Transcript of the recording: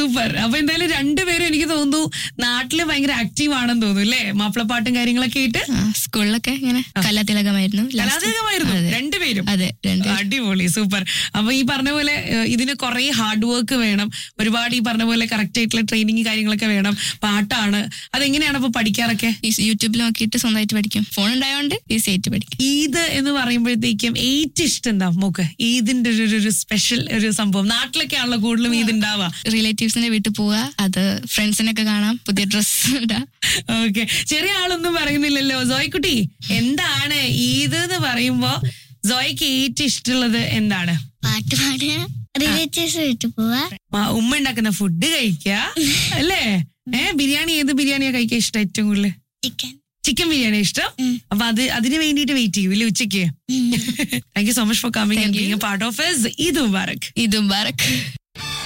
Super. അപ്പൊ എന്തായാലും രണ്ടുപേരും എനിക്ക് തോന്നുന്നു നാട്ടില് ഭയങ്കര ആക്റ്റീവ് ആണെന്ന് തോന്നുന്നു അല്ലേ? മാപ്പിളപ്പാട്ടും കാര്യങ്ങളൊക്കെ ആയിട്ട് സ്കൂളിലൊക്കെ ഇങ്ങനെ കലാതിലകമായിരുന്നു. രണ്ടുപേരും. അതെ, അടിപൊളി, സൂപ്പർ. അപ്പൊ ഈ പറഞ്ഞ പോലെ ഇതിന് കുറെ ഹാർഡ് വർക്ക് വേണം, ഒരുപാട് ഈ പറഞ്ഞ പോലെ കറക്റ്റ് ആയിട്ടുള്ള ട്രെയിനിങ് കാര്യങ്ങളൊക്കെ വേണം. പാട്ടാണ്, അതെങ്ങനെയാണ് അപ്പൊ പഠിക്കാറൊക്കെ? യൂട്യൂബിൽ നോക്കിയിട്ട് സ്വന്തമായിട്ട് പഠിക്കും. ഫോൺ ഉണ്ടായതുകൊണ്ട് ഈസി ആയിട്ട് പഠിക്കും. ഈദ് എന്ന് പറയുമ്പോഴത്തേക്കും ഏറ്റവും ഇഷ്ടം എന്താ മോക്ക്? ഈദിന്റെ ഒരു സ്പെഷ്യൽ ഒരു സംഭവം. നാട്ടിലൊക്കെ ആണല്ലോ കൂടുതലും ഈദ് ഉണ്ടാവുക. റിലേറ്റീവ്സിന്റെ വീട്ടിൽ പോവുക, അത് ഫ്രണ്ട്സിനൊക്കെ കാണാം, പുതിയ ഡ്രസ് ഇടാം. ഓക്കെ, ചെറിയ ആളൊന്നും പറയുന്നില്ലല്ലോ. സോയ്ക്കുട്ടി, എന്താണ് ഈദ് എന്ന് പറയുമ്പോ സോയ്ക്ക് ഏറ്റവും ഇഷ്ടമുള്ളത് എന്താണ്? പാട്ട് പാടുക, റിലേറ്റീവ്സ് വീട്ടിൽ പോവാ, ഉമ്മ ഉണ്ടാക്കുന്ന ഫുഡ് കഴിക്കുക അല്ലേ? ബിരിയാണി, ഏത് ബിരിയാണിയാ കഴിക്കാൻ ഇഷ്ടം ഏറ്റവും കൂടുതൽ? ചിക്കൻ ബിരിയാണി ഇഷ്ടം. അപ്പൊ അതിന് വേണ്ടിട്ട് വെയിറ്റ് ചെയ്യും ഇല്ലേ ഉച്ചയ്ക്ക്? Thank you so much for coming and being A part of Eid Mubarak. Eid Mubarak.